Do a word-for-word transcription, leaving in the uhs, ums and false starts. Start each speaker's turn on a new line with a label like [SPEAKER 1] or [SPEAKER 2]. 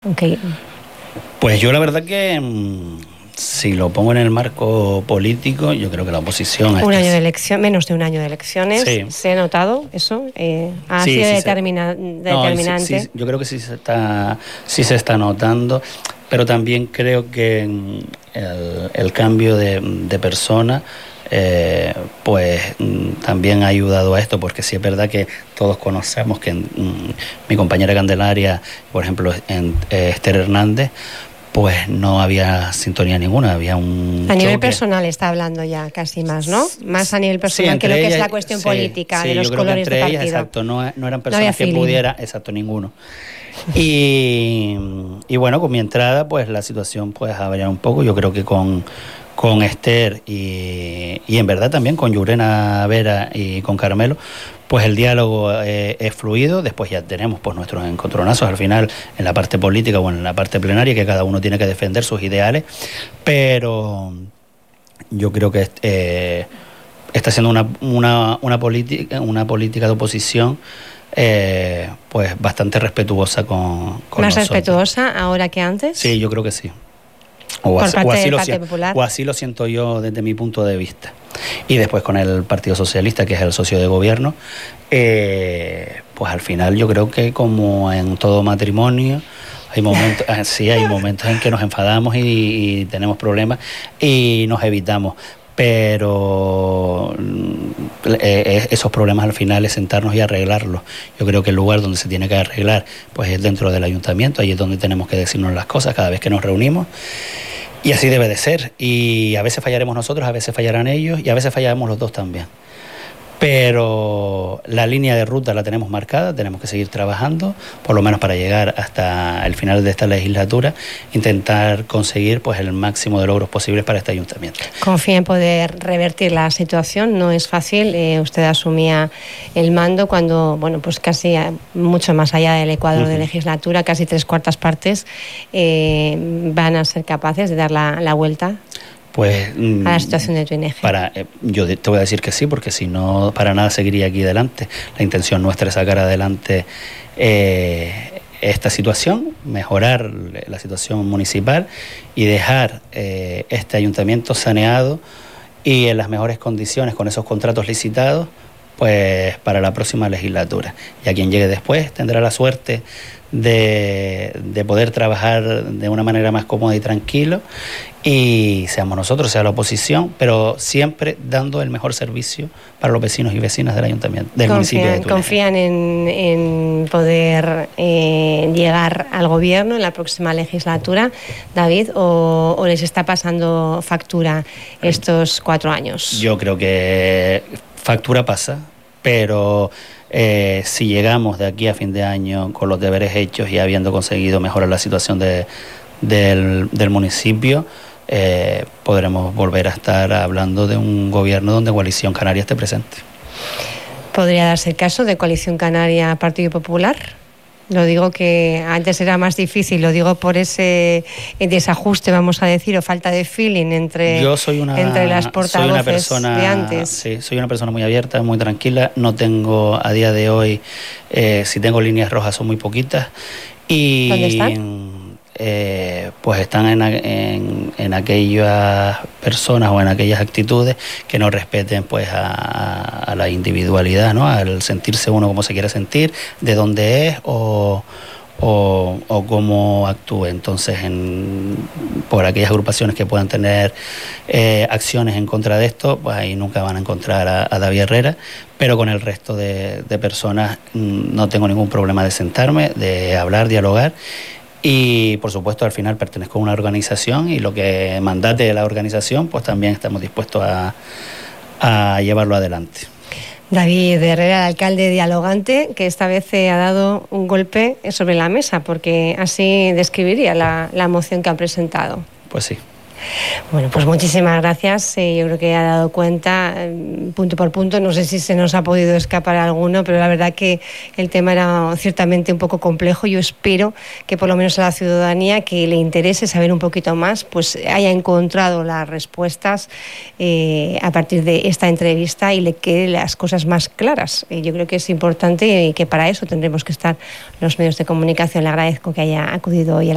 [SPEAKER 1] Okay.
[SPEAKER 2] Pues yo la verdad que mmm, si lo pongo en el marco político, yo creo que la oposición...
[SPEAKER 1] Un año de elección, menos de un año de elecciones,
[SPEAKER 2] sí.
[SPEAKER 1] ¿Se ha notado eso? Eh, ¿Ha
[SPEAKER 2] sí,
[SPEAKER 1] sido
[SPEAKER 2] sí
[SPEAKER 1] determina,
[SPEAKER 2] se,
[SPEAKER 1] determinante?
[SPEAKER 2] No, sí, sí, yo creo que sí se está, sí se está notando, pero también creo que el, el cambio de, de persona eh, pues también ha ayudado a esto, porque sí es verdad que todos conocemos que mm, mi compañera Candelaria, por ejemplo, en, eh, Esther Hernández, pues no había sintonía ninguna, había un
[SPEAKER 1] A nivel
[SPEAKER 2] choque.
[SPEAKER 1] Personal está hablando ya casi más, ¿no? Más a nivel personal
[SPEAKER 2] sí,
[SPEAKER 1] que lo que
[SPEAKER 2] ellas,
[SPEAKER 1] es la cuestión
[SPEAKER 2] sí,
[SPEAKER 1] política,
[SPEAKER 2] sí,
[SPEAKER 1] de los
[SPEAKER 2] yo creo
[SPEAKER 1] colores
[SPEAKER 2] que entre
[SPEAKER 1] de
[SPEAKER 2] ellas,
[SPEAKER 1] partido.
[SPEAKER 2] exacto, no, no eran personas
[SPEAKER 1] no
[SPEAKER 2] que pudiera, exacto, ninguno. Y, y bueno, con mi entrada, pues la situación pues ha variado un poco. Yo creo que con, con Esther y, y en verdad también con Yurena Vera y con Carmelo, pues el diálogo eh, es fluido. Después ya tenemos pues nuestros encontronazos al final en la parte política o en la parte plenaria, que cada uno tiene que defender sus ideales, pero yo creo que eh, está siendo una, una, una, política, una política de oposición eh, pues bastante respetuosa con, con
[SPEAKER 1] ¿Más
[SPEAKER 2] nosotros.
[SPEAKER 1] respetuosa ahora que antes?
[SPEAKER 2] Sí, yo creo que sí. O
[SPEAKER 1] Por
[SPEAKER 2] así,
[SPEAKER 1] parte
[SPEAKER 2] o así
[SPEAKER 1] del
[SPEAKER 2] lo
[SPEAKER 1] Partido Popular.
[SPEAKER 2] O así lo siento yo desde mi punto de vista. Y después con el Partido Socialista, que es el socio de gobierno, eh, pues al final yo creo que como en todo matrimonio, hay momentos, sí, hay momentos en que nos enfadamos y, y tenemos problemas y nos evitamos. Pero eh, esos problemas al final es sentarnos y arreglarlos. Yo creo que el lugar donde se tiene que arreglar pues es dentro del ayuntamiento, ahí es donde tenemos que decirnos las cosas cada vez que nos reunimos. Y así debe de ser. Y a veces fallaremos nosotros, a veces fallarán ellos y a veces fallaremos los dos también. Pero la línea de ruta la tenemos marcada, tenemos que seguir trabajando, por lo menos para llegar hasta el final de esta legislatura, intentar conseguir pues el máximo de logros posibles para este ayuntamiento.
[SPEAKER 1] Confía en poder revertir la situación, no es fácil. Eh, usted asumía el mando cuando, bueno, pues casi mucho más allá del Ecuador uh-huh. de legislatura, casi tres cuartas partes eh, van a ser capaces de dar la, la vuelta.
[SPEAKER 2] Pues,
[SPEAKER 1] a la situación de tu I N G.
[SPEAKER 2] Para, eh, yo te voy a decir que sí, porque si no, para nada seguiría aquí adelante. La intención nuestra es sacar adelante eh, esta situación, mejorar la situación municipal y dejar eh, este ayuntamiento saneado y en las mejores condiciones, con esos contratos licitados, pues para la próxima legislatura. Y a quien llegue después tendrá la suerte de, de poder trabajar de una manera más cómoda y tranquilo, y seamos nosotros, sea la oposición, pero siempre dando el mejor servicio para los vecinos y vecinas del ayuntamiento, del
[SPEAKER 1] confían,
[SPEAKER 2] municipio de Túnez.
[SPEAKER 1] ¿Confían en, en poder eh, llegar al gobierno en la próxima legislatura, David, o, o les está pasando factura estos cuatro años?
[SPEAKER 2] Yo creo que factura pasa, pero eh, si llegamos de aquí a fin de año con los deberes hechos y habiendo conseguido mejorar la situación de, del, del municipio, eh, podremos volver a estar hablando de un gobierno donde Coalición Canaria esté presente.
[SPEAKER 1] ¿Podría darse el caso de Coalición Canaria Partido Popular? Lo digo que antes era más difícil, lo digo por ese desajuste, vamos a decir, o falta de feeling entre,
[SPEAKER 2] Yo soy una,
[SPEAKER 1] entre las portavoces
[SPEAKER 2] soy una persona,
[SPEAKER 1] de antes.
[SPEAKER 2] Sí, soy una persona muy abierta, muy tranquila. No tengo a día de hoy, eh, si tengo líneas rojas son muy poquitas. Y,
[SPEAKER 1] ¿Dónde están?
[SPEAKER 2] Eh, pues están en, en, en aquellas personas o en aquellas actitudes que no respeten pues a, a la individualidad, ¿no? Al sentirse uno como se quiere sentir, de dónde es o, o, o cómo actúe. Entonces, en, por aquellas agrupaciones que puedan tener eh, acciones en contra de esto, pues ahí nunca van a encontrar a, a David Herrera, pero con el resto de, de personas no tengo ningún problema de sentarme, de hablar, dialogar. Y por supuesto al final pertenezco a una organización y lo que mandate la organización pues también estamos dispuestos a, a llevarlo adelante.
[SPEAKER 1] David Herrera, el alcalde dialogante, que esta vez ha dado un golpe sobre la mesa, porque así describiría la, la moción que han presentado.
[SPEAKER 2] Pues sí.
[SPEAKER 1] Bueno, pues muchísimas gracias. Eh, yo creo que ha dado cuenta eh, punto por punto. No sé si se nos ha podido escapar alguno, pero la verdad que el tema era ciertamente un poco complejo. Yo espero que por lo menos a la ciudadanía que le interese saber un poquito más, pues haya encontrado las respuestas eh, a partir de esta entrevista y le queden las cosas más claras. Eh, yo creo que es importante y que para eso tendremos que estar los medios de comunicación. Le agradezco que haya acudido hoy a la